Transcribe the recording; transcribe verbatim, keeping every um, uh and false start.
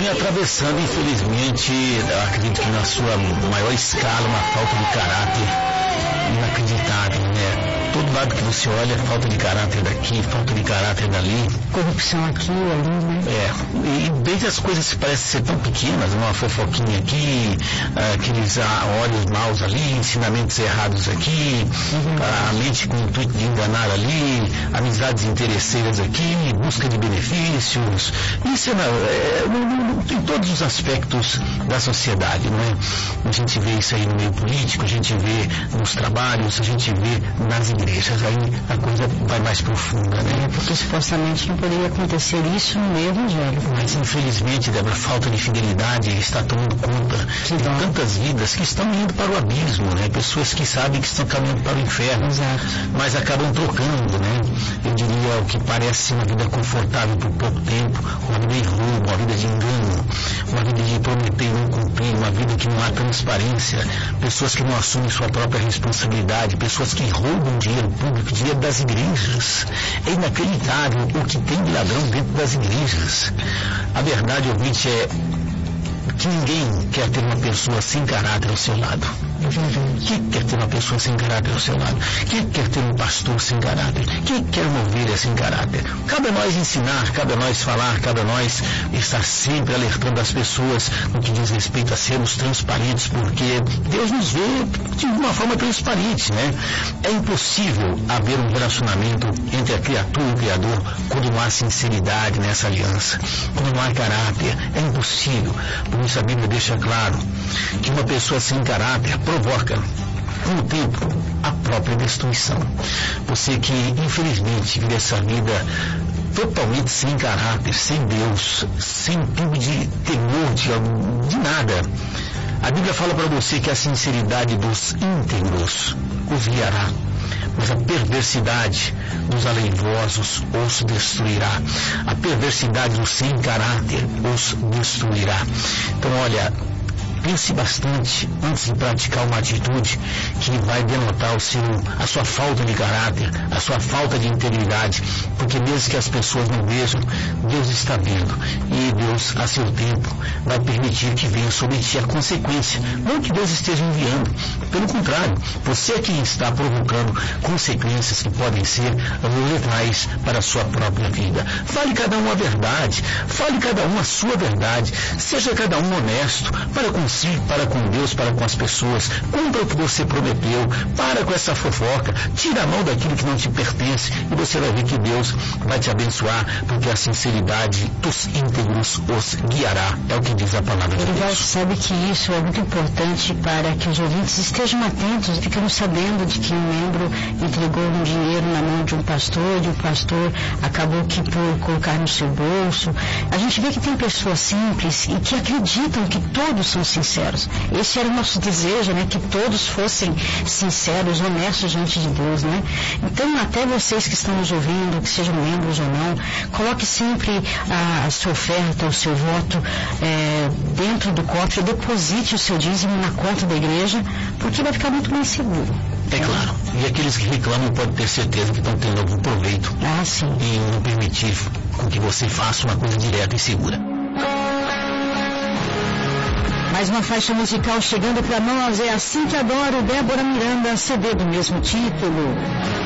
vem atravessando, infelizmente, acredito que na sua maior escala, uma falta de caráter inacreditável, né? Todo lado que você olha, falta de caráter daqui, falta de caráter dali. Corrupção aqui, ali, né? É, e desde as coisas que parecem ser tão pequenas, uma fofoquinha aqui, aqueles olhos maus ali, ensinamentos errados aqui, uhum. A mente com o intuito de enganar ali, amizades interesseiras aqui, busca de benefícios. Isso é, é no, no, em todos os aspectos da sociedade, não é? A gente vê isso aí no meio político, a gente vê nos trabalhos, a gente vê nas igrejas. Aí a coisa vai mais profunda, né? É porque supostamente não poderia acontecer isso no meio evangélico. Mas infelizmente, Débora, a falta de fidelidade está tomando conta que de bom. tantas vidas que estão indo para o abismo, né? Pessoas que sabem que estão caminhando para o inferno, exato. Mas acabam trocando, né? Eu diria o que parece ser uma vida confortável por pouco tempo, uma vida de roubo, uma vida de engano, uma vida de prometer e não cumprir, uma vida que não há transparência, pessoas que não assumem sua própria responsabilidade, pessoas que roubam dinheiro público, dinheiro das igrejas. É inacreditável o que tem de ladrão dentro das igrejas. A verdade, ouvinte, é que ninguém quer ter uma pessoa sem caráter ao seu lado. Quem quer ter uma pessoa sem caráter ao seu lado? Quem quer ter um pastor sem caráter? Quem quer uma ovelha sem caráter? Cabe a nós ensinar, cabe a nós falar, cabe a nós estar sempre alertando as pessoas no que diz respeito a sermos transparentes, porque Deus nos vê de uma forma transparente, né? É impossível haver um relacionamento entre a criatura e o Criador quando não há sinceridade nessa aliança, quando não há caráter. É impossível. Por isso a Bíblia deixa claro que uma pessoa sem caráter provoca, com o tempo, a própria destruição. Você que, infelizmente, vive essa vida totalmente sem caráter, sem Deus, sem tudo de temor, de, de nada. A Bíblia fala para você que a sinceridade dos íntegros os guiará, mas a perversidade dos aleivosos os destruirá. A perversidade dos sem caráter os destruirá. Então, olha, pense bastante antes de praticar uma atitude que vai denotar o seu, a sua falta de caráter, a sua falta de integridade, porque mesmo que as pessoas não vejam, Deus está vendo, e Deus, a seu tempo, vai permitir que venha sobre ti a consequência. Não que Deus esteja enviando, pelo contrário, você é quem está provocando consequências que podem ser letais para a sua própria vida. Fale cada um a verdade, fale cada um a sua verdade, seja cada um honesto para consigo, para com Deus, para com as pessoas. Cumpra o que você prometeu, para com essa fofoca, tira a mão daquilo que não te pertence e você vai ver que Deus vai te abençoar, porque a sinceridade dos íntegros os guiará, é o que diz a palavra de Deus. Deus sabe que isso é muito importante para que os ouvintes estejam atentos, ficamos sabendo de que um membro entregou um dinheiro na mão de um pastor, e o pastor acabou que por colocar no seu bolso. A gente vê que tem pessoas simples e que acreditam que todos são sinceros. Sinceros. Esse era o nosso desejo, né? Que todos fossem sinceros, honestos diante de Deus, né? Então, até vocês que estão nos ouvindo, que sejam membros ou não, coloque sempre a, a sua oferta, o seu voto é, dentro do cofre, deposite o seu dízimo na conta da igreja, porque vai ficar muito mais seguro. É claro. E aqueles que reclamam podem ter certeza que estão tendo algum proveito ah, sim. em não permitir com que você faça uma coisa direta e segura. Mais uma faixa musical chegando para nós, é Assim Que Adoro, Débora Miranda, C D do mesmo título.